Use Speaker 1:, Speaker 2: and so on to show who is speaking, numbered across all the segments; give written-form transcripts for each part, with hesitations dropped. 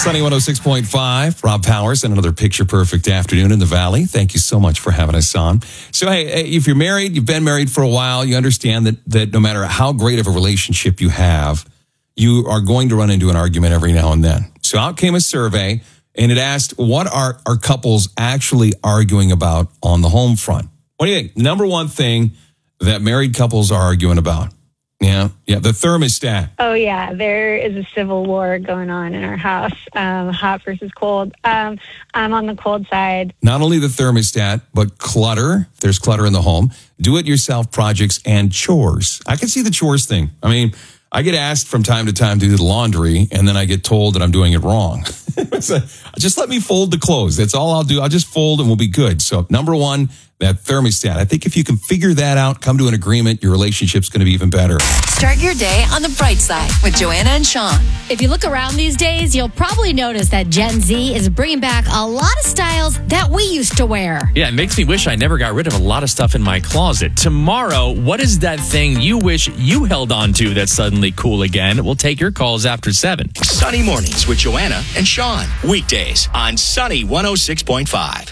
Speaker 1: Sunny 106.5, Rob Powers, and another picture-perfect afternoon in the Valley. Thank you so much for having us on. So, hey, if you're married, you've been married for a while, you understand that no matter how great of a relationship you have, you are going to run into an argument every now and then. So out came a survey, and it asked, what are couples actually arguing about on the home front? What do you think? Number one thing that married couples are arguing about? Yeah, the thermostat.
Speaker 2: Oh, yeah, there is a civil war going on in our house, hot versus cold. I'm on the cold side.
Speaker 1: Not only the thermostat, but clutter. There's clutter in the home. Do-it-yourself projects and chores. I can see the chores thing. I mean, I get asked from time to time to do the laundry, and then I get told that I'm doing it wrong. So, just let me fold the clothes. That's all I'll do. I'll just fold and we'll be good. So number one, that thermostat. I think if you can figure that out, come to an agreement, your relationship's going to be even better.
Speaker 3: Start your day on the bright side with Joanna and Sean.
Speaker 4: If you look around these days, you'll probably notice that Gen Z is bringing back a lot of styles that we used to wear.
Speaker 5: Yeah, it makes me wish I never got rid of a lot of stuff in my closet. Tomorrow, what is that thing you wish you held on to that's suddenly cool again? We'll take your calls after 7.
Speaker 6: Sunny mornings with Joanna and Sean. Weekdays on Sunny 106.5.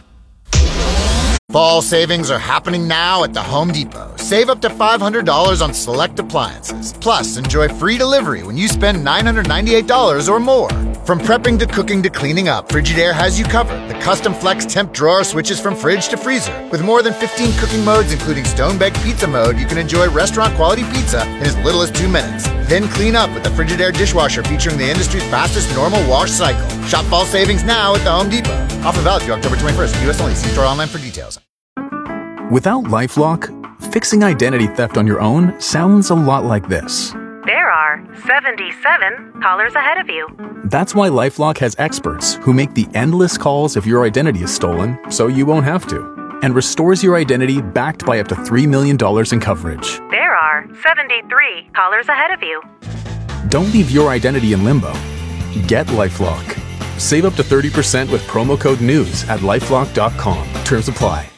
Speaker 7: Fall savings are happening now at the Home Depot. Save up to $500 on select appliances. Plus, enjoy free delivery when you spend $998 or more. From prepping to cooking to cleaning up, Frigidaire has you covered. The custom flex temp drawer switches from fridge to freezer. With more than 15 cooking modes, including stone-baked pizza mode, you can enjoy restaurant-quality pizza in as little as 2 minutes. Then clean up with the Frigidaire dishwasher featuring the industry's fastest normal wash cycle. Shop fall savings now at the Home Depot. Offer valid through October 21st. U.S. only. See store online for details.
Speaker 8: Without LifeLock, fixing identity theft on your own sounds a lot like this.
Speaker 9: There are 77 callers ahead of you.
Speaker 8: That's why LifeLock has experts who make the endless calls if your identity is stolen, so you won't have to, and restores your identity backed by up to $3 million in coverage.
Speaker 9: There are 73 callers ahead of you.
Speaker 8: Don't leave your identity in limbo. Get LifeLock. Save up to 30% with promo code NEWS at LifeLock.com. Terms apply.